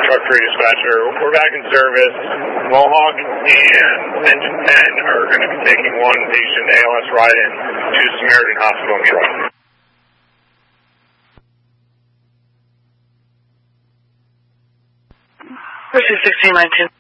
Truck 3 dispatcher. We're back in service. Mohawk and Engine 10 are going to be taking one patient ALS ride-in to Samaritan Hospital in truck. This is 1619.